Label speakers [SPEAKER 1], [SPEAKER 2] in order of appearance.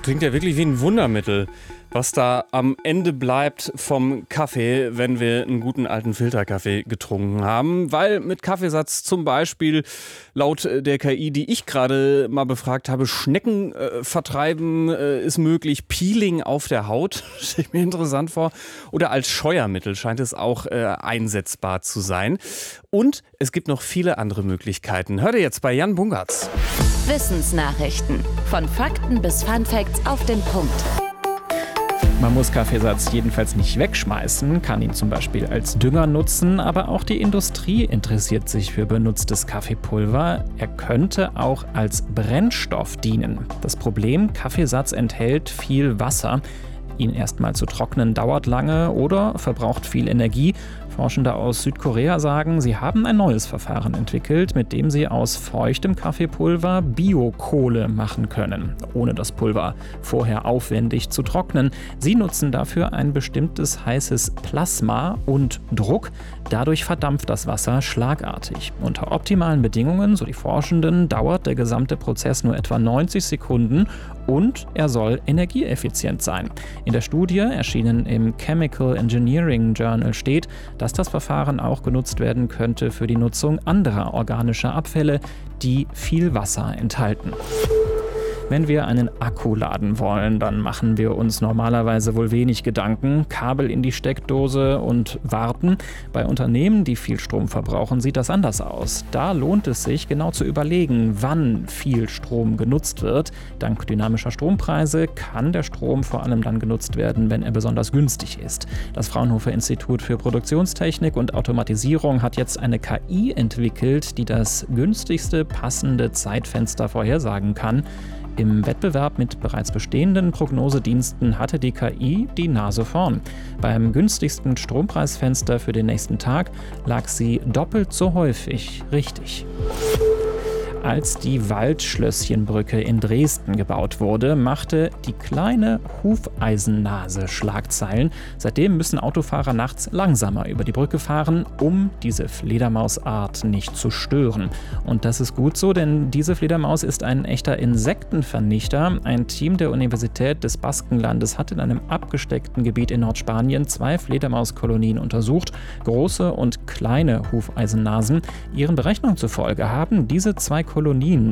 [SPEAKER 1] klingt ja wirklich wie ein Wundermittel, was da am Ende bleibt vom Kaffee, wenn wir einen guten alten Filterkaffee getrunken haben. Weil mit Kaffeesatz zum Beispiel laut der KI, die ich gerade mal befragt habe, Schnecken vertreiben ist möglich. Peeling auf der Haut, stelle ich mir interessant vor. Oder als Scheuermittel scheint es auch einsetzbar zu sein. Und es gibt noch viele andere Möglichkeiten. Hört ihr jetzt bei Jan Bungartz.
[SPEAKER 2] Wissensnachrichten. Von Fakten bis Funfacts auf den Punkt.
[SPEAKER 3] Man muss Kaffeesatz jedenfalls nicht wegschmeißen, kann ihn zum Beispiel als Dünger nutzen, aber auch die Industrie interessiert sich für benutztes Kaffeepulver. Er könnte auch als Brennstoff dienen. Das Problem, Kaffeesatz enthält viel Wasser. Ihn erstmal zu trocknen dauert lange oder verbraucht viel Energie. Forschende aus Südkorea sagen, sie haben ein neues Verfahren entwickelt, mit dem sie aus feuchtem Kaffeepulver Biokohle machen können, ohne das Pulver vorher aufwendig zu trocknen. Sie nutzen dafür ein bestimmtes heißes Plasma und Druck. Dadurch verdampft das Wasser schlagartig. Unter optimalen Bedingungen, so die Forschenden, dauert der gesamte Prozess nur etwa 90 Sekunden und er soll energieeffizient sein. In der Studie, erschienen im Chemical Engineering Journal, steht, dass das Verfahren auch genutzt werden könnte für die Nutzung anderer organischer Abfälle, die viel Wasser enthalten. Wenn wir einen Akku laden wollen, dann machen wir uns normalerweise wohl wenig Gedanken. Kabel in die Steckdose und warten. Bei Unternehmen, die viel Strom verbrauchen, sieht das anders aus. Da lohnt es sich, genau zu überlegen, wann viel Strom genutzt wird. Dank dynamischer Strompreise kann der Strom vor allem dann genutzt werden, wenn er besonders günstig ist. Das Fraunhofer Institut für Produktionstechnik und Automatisierung hat jetzt eine KI entwickelt, die das günstigste passende Zeitfenster vorhersagen kann. Im Wettbewerb mit bereits bestehenden Prognosediensten hatte die KI die Nase vorn. Beim günstigsten Strompreisfenster für den nächsten Tag lag sie doppelt so häufig richtig. Als die Waldschlösschenbrücke in Dresden gebaut wurde, machte die kleine Hufeisennase Schlagzeilen. Seitdem müssen Autofahrer nachts langsamer über die Brücke fahren, um diese Fledermausart nicht zu stören. Und das ist gut so, denn diese Fledermaus ist ein echter Insektenvernichter. Ein Team der Universität des Baskenlandes hat in einem abgesteckten Gebiet in Nordspanien 2 Fledermauskolonien untersucht, große und kleine Hufeisennasen. Ihren Berechnungen zufolge haben diese 2 Kolonien